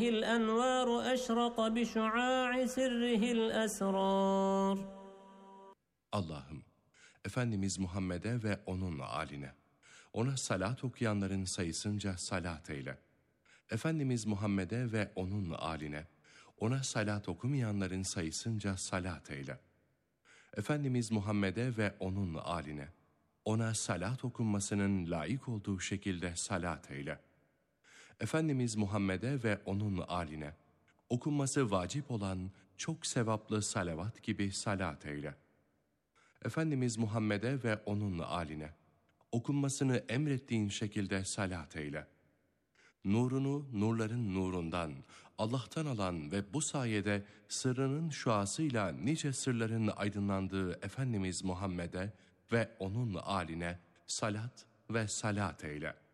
الأنوار أشرق بشعاع سره الأسرار. Allah'ım, Efendimiz Muhammed'e ve onun âline, ona salat okuyanların sayısınca salat eyle. Efendimiz Muhammed'e ve onun âline, ona salat okumayanların sayısınca salat eyle. Efendimiz Muhammed'e ve onun âline, ona salat okunmasının layık olduğu şekilde salat eyle. Efendimiz Muhammed'e ve onun âline, okunması vacip olan çok sevaplı salavat gibi salat eyle. Efendimiz Muhammed'e ve onun âline, okunmasını emrettiğin şekilde salat eyle. Nurunu nurların nurundan, Allah'tan alan ve bu sayede sırrının şuasıyla nice sırların aydınlandığı Efendimiz Muhammed'e ve onun âline salat ve salat eyle.